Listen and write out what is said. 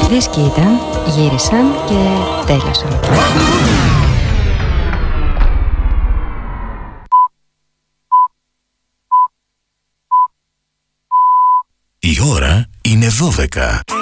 Φρέσκοι ήταν, γύρισαν και τέλειωσαν. Η ώρα είναι 12.